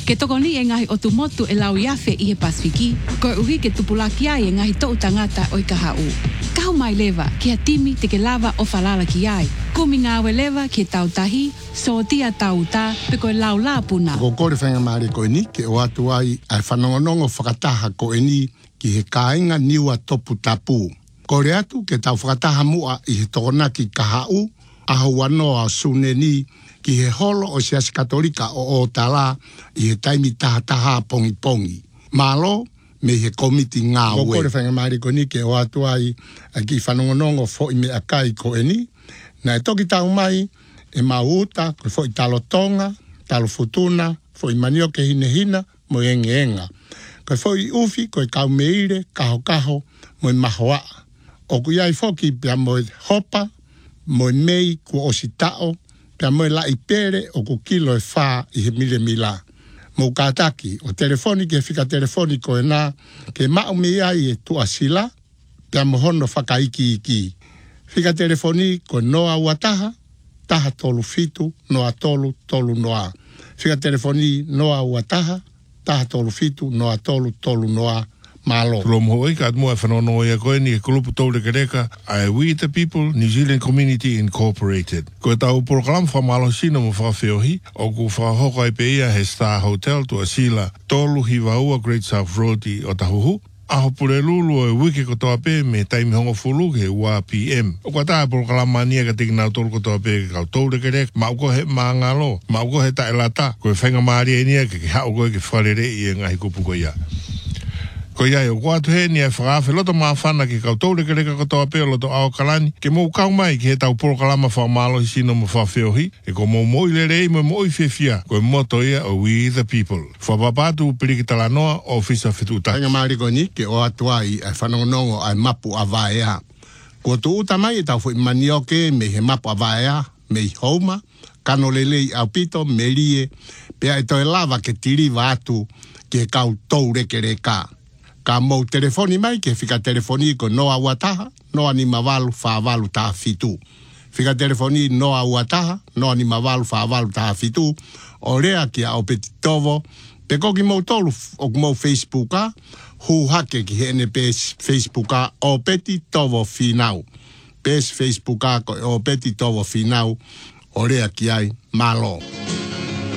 Ke toko ni e ngahi o tu motu e lau iafe i he Pasifiki, ko uhi ke tupulaki ai e ngahi tou tangata o i ka hau. Kau mai lewa, ki a timi te ke lava o falala ki ai. Kumi ngāwe lewa ki tau tahi, so tia tau ta, pe koe lau la puna. Ko kore whenga maare ko ni, ke o atu ai, ai whanongonongo whakataha ko ni, ki he kāinga niwa topu tapu. Kore atu, ke tau whakataha mua i he tokonaki ka hau, aho wanoa sune ni, ki he holo o siasi katolika o tala i he taimi taha pongi pongi. Malo, me he komiti ngā ue. Ko kore whenga maare ko ni, ke o atu ai, ki whanongonongo fo i me akai ko ni, na e toki tau mai, e mauta, ko fo i talo tonga, talo futuna, fo i manio ke hinehina, mo enga. Ko fo i ufi, ko i kau meire, kaho, mo i mahoa. O ku iai foki, pia mo i hopa, mo i mei, ku ositao, pia mo i la i pere, o ku kilo e wha i he mila. Mo kātaki, o telefoni, ke whika telefoni ko e nā, ke mau me iai e tu asila, pia mo hono whakaiki iki. Whika telefoni ko noa uataha, taha tolu fitu, noa tolu noa. Whika telefoni noa uataha, taha tolu fitu, noa tolu noa, malo. Tolo moho ika at mua whanono ia koe ni e kulupu taure kereka ai We the People New Zealand Community Incorporated. Ko e tau program whamalo sino mo whawhiohi o ku whahoko ai pe ia he Star Hotel tu asila tolu hiwaua Great South Road i o tahuhu. Aho pure lulu e wiki ko toa pe me taimi hongo fulu ke ua PM. O kwa taa proklama nia ka tiki nau tolu ko toa pe ke kau taure kerek, ma uko he maangalo, ma uko he tae lata, ko e whenga maari e nia ke hao koe ke wharere i e ngahi kupu ko ia. Ko ia e o kuatu he ni e whakawhi loto maawhana ki kau taure kereka ko toa pe o loto ao kalani, ke mou kau mai ki he tau proklama whamalo hi sino mo whawhiohi, e ko mou moi le rei mo moi whiwhia, ko e moto ia o We the People. Whapapatu piriki talanoa o Fisa Whituta. Ainga maari ko ni, ke o atua i ai whanongonongo ai mapu a vaea. Ko tu uta mai e tau fo i manioke me he mapu a vaea, me i houma, kano lelei au pito, me lie, pea e toi lava ke tiri vatu ke kau taure kereka. Ka mou telefoni mai, ke whika telefoni ko noa uataha, noa ni mawalu whaavalu taha fitu. Whika telefoni noa uataha, noa ni mawalu whaavalu taha fitu, o rea ki a opeti tovo, pe koki mou tolu o mou Facebooka, hu hake ki hene pes Facebooka, opeti tovo finau. Pes Facebooka ko opeti tovo finau, o rea ki ai malo.